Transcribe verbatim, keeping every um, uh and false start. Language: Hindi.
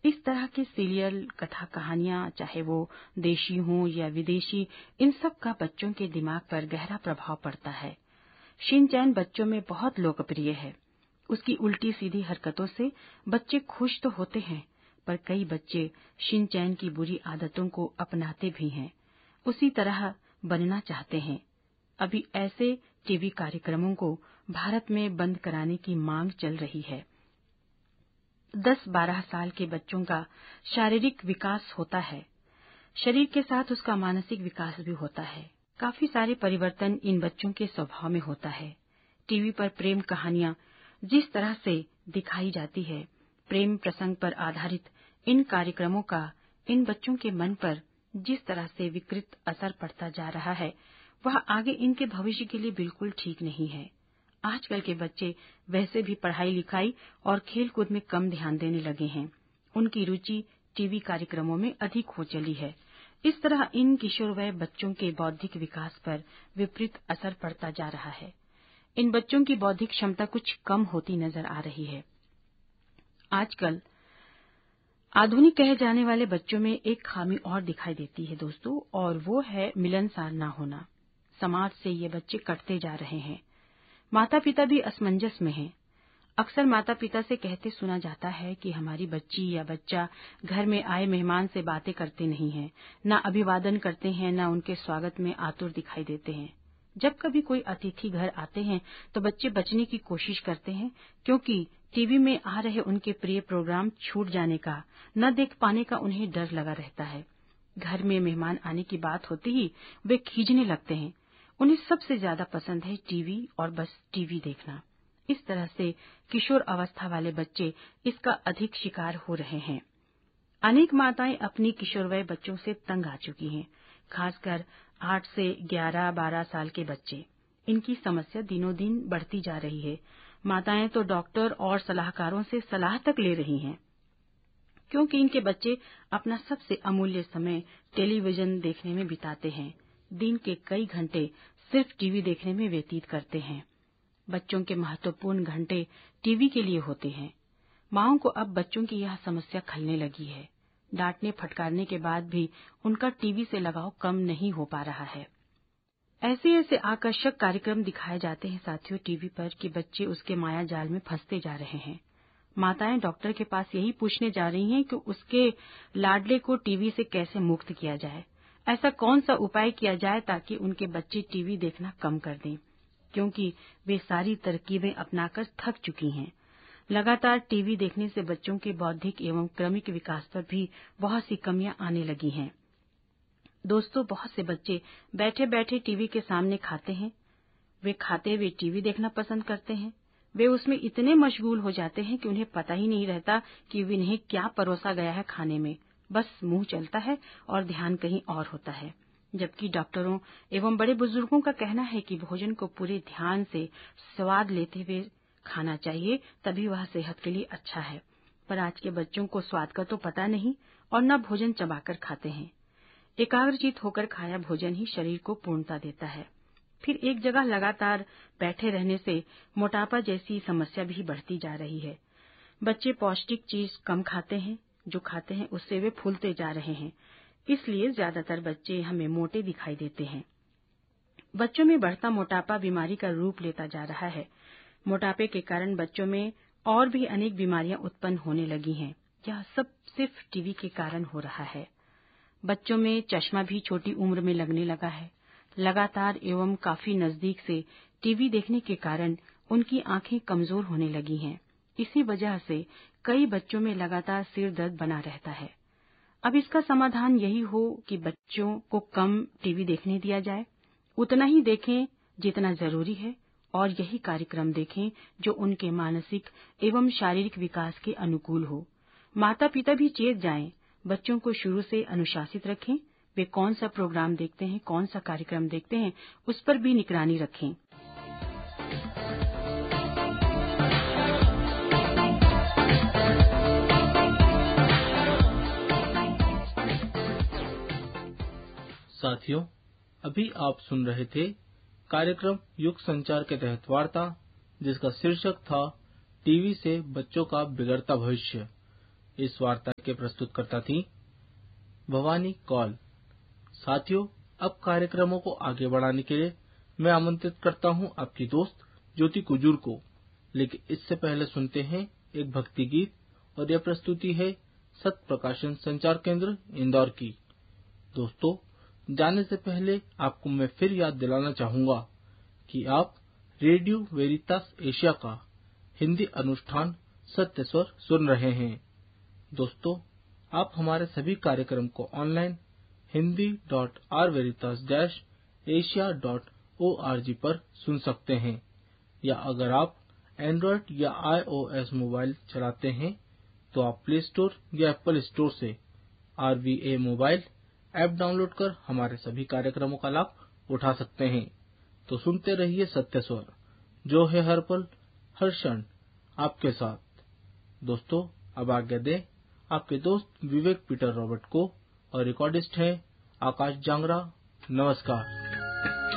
इस तरह के सीरियल, कथा कहानियां, चाहे वो देशी हों या विदेशी, इन सब का बच्चों के दिमाग पर गहरा प्रभाव पड़ता है। शिनचैन बच्चों में बहुत लोकप्रिय है। उसकी उल्टी सीधी हरकतों से बच्चे खुश तो होते हैं, पर कई बच्चे शिनचैन की बुरी आदतों को अपनाते भी हैं, उसी तरह बनना चाहते हैं। अभी ऐसे टीवी कार्यक्रमों को भारत में बंद कराने की मांग चल रही है। दस बारह साल के बच्चों का शारीरिक विकास होता है, शरीर के साथ उसका मानसिक विकास भी होता है। काफी सारे परिवर्तन इन बच्चों के स्वभाव में होता है। टीवी पर प्रेम कहानियां जिस तरह से दिखाई जाती है, प्रेम प्रसंग पर आधारित इन कार्यक्रमों का इन बच्चों के मन पर जिस तरह से विकृत असर पड़ता जा रहा है, वह आगे इनके भविष्य के लिए बिल्कुल ठीक नहीं है। आजकल के बच्चे वैसे भी पढ़ाई लिखाई और खेलकूद में कम ध्यान देने लगे हैं। उनकी रुचि टीवी कार्यक्रमों में अधिक हो चली है। इस तरह इन किशोरवय बच्चों के बौद्धिक विकास पर विपरीत असर पड़ता जा रहा है। इन बच्चों की बौद्धिक क्षमता कुछ कम होती नजर आ रही है। आजकल आधुनिक कहे जाने वाले बच्चों में एक खामी और दिखाई देती है दोस्तों, और वो है मिलनसार न होना। समाज से ये बच्चे कटते जा रहे हैं। माता पिता भी असमंजस में हैं। अक्सर माता पिता से कहते सुना जाता है कि हमारी बच्ची या बच्चा घर में आए मेहमान से बातें करते नहीं हैं, न अभिवादन करते हैं, न उनके स्वागत में आतुर दिखाई देते हैं। जब कभी कोई अतिथि घर आते हैं तो बच्चे बचने की कोशिश करते हैं, क्योंकि टीवी में आ रहे उनके प्रिय प्रोग्राम छूट जाने का, न देख पाने का उन्हें डर लगा रहता है। घर में मेहमान आने की बात होती ही वे खींचने लगते हैं। उन्हें सबसे ज्यादा पसंद है टीवी और बस टीवी देखना। इस तरह से किशोर अवस्था वाले बच्चे इसका अधिक शिकार हो रहे हैं। अनेक माताएं अपनी किशोरवय बच्चों से तंग आ चुकी हैं, खासकर आठ से ग्यारह बारह साल के बच्चे। इनकी समस्या दिनों दिन बढ़ती जा रही है। माताएं तो डॉक्टर और सलाहकारों से सलाह तक ले रही हैं, क्योंकि इनके बच्चे अपना सबसे अमूल्य समय टेलीविजन देखने में बिताते हैं। दिन के कई घंटे सिर्फ टीवी देखने में व्यतीत करते हैं। बच्चों के महत्वपूर्ण घंटे टीवी के लिए होते हैं। माँओं को अब बच्चों की यह समस्या खलने लगी है। डांटने फटकारने के बाद भी उनका टीवी से लगाव कम नहीं हो पा रहा है। ऐसे ऐसे आकर्षक कार्यक्रम दिखाए जाते हैं साथियों टीवी पर कि बच्चे उसके माया जाल में फंसते जा रहे हैं। माताएं डॉक्टर के पास यही पूछने जा रही हैं कि उसके लाडले को टीवी से कैसे मुक्त किया जाए। ऐसा कौन सा उपाय किया जाए ताकि उनके बच्चे टीवी देखना कम कर दें, क्योंकि वे सारी तरकीबें अपनाकर थक चुकी हैं। लगातार टीवी देखने से बच्चों के बौद्धिक एवं क्रमिक विकास पर भी बहुत सी कमियां आने लगी हैं। दोस्तों, बहुत से बच्चे बैठे बैठे टीवी के सामने खाते हैं। वे खाते हुए टीवी देखना पसंद करते हैं। वे उसमें इतने मशगूल हो जाते हैं कि उन्हें पता ही नहीं रहता कि उन्हें क्या परोसा गया है खाने में। बस मुंह चलता है और ध्यान कहीं और होता है। जबकि डॉक्टरों एवं बड़े बुजुर्गों का कहना है कि भोजन को पूरे ध्यान से स्वाद लेते हुए खाना चाहिए, तभी वह सेहत के लिए अच्छा है। पर आज के बच्चों को स्वाद का तो पता नहीं और न भोजन चबाकर खाते हैं। एकाग्रचित होकर खाया भोजन ही शरीर को पूर्णता देता है। फिर एक जगह लगातार बैठे रहने से मोटापा जैसी समस्या भी बढ़ती जा रही है। बच्चे पौष्टिक चीज कम खाते हैं, जो खाते हैं उससे वे फूलते जा रहे हैं। इसलिए ज्यादातर बच्चे हमें मोटे दिखाई देते हैं। बच्चों में बढ़ता मोटापा बीमारी का रूप लेता जा रहा है। मोटापे के कारण बच्चों में और भी अनेक बीमारियां उत्पन्न होने लगी हैं। यह सब सिर्फ टीवी के कारण हो रहा है। बच्चों में चश्मा भी छोटी उम्र में लगने लगा है। लगातार एवं काफी नजदीक से टीवी देखने के कारण उनकी आंखें कमजोर होने लगी हैं। इसी वजह से कई बच्चों में लगातार सिर दर्द बना रहता है। अब इसका समाधान यही हो कि बच्चों को कम टीवी देखने दिया जाए, उतना ही देखें जितना जरूरी है, और यही कार्यक्रम देखें जो उनके मानसिक एवं शारीरिक विकास के अनुकूल हो। माता पिता भी चेत जाएं, बच्चों को शुरू से अनुशासित रखें। वे कौन सा प्रोग्राम देखते हैं, कौन सा कार्यक्रम देखते हैं, उस पर भी निगरानी रखें। साथियों, अभी आप सुन रहे थे कार्यक्रम युग संचार के तहत वार्ता, जिसका शीर्षक था टीवी से बच्चों का बिगड़ता भविष्य। इस वार्ता के प्रस्तुतकर्ता थी भवानी कौल। साथियों, अब कार्यक्रमों को आगे बढ़ाने के लिए मैं आमंत्रित करता हूं आपकी दोस्त ज्योति कुजूर को। लेकिन इससे पहले सुनते हैं एक भक्ति गीत, और यह प्रस्तुति है सत्य प्रकाशन संचार केंद्र इंदौर की। दोस्तों, जाने से पहले आपको मैं फिर याद दिलाना चाहूंगा कि आप रेडियो वेरितास एशिया का हिंदी अनुष्ठान सत्य स्वर सुन रहे हैं। दोस्तों, आप हमारे सभी कार्यक्रम को online Hindi dot are वेरितास dash Asia dot O R G पर सुन सकते हैं, या अगर आप एंड्रॉयड या आई ओ एस मोबाइल चलाते हैं तो आप प्ले स्टोर या एप्पल स्टोर से are V A mobile app download कर हमारे सभी कार्यक्रमों का लाभ उठा सकते हैं। तो सुनते रहिए सत्य स्वर, जो है हर पल हर क्षण आपके साथ। दोस्तों, अब आज्ञा दें आपके दोस्त विवेक पीटर रॉबर्ट को, और रिकॉर्डिस्ट हैं आकाश जांगरा। नमस्कार।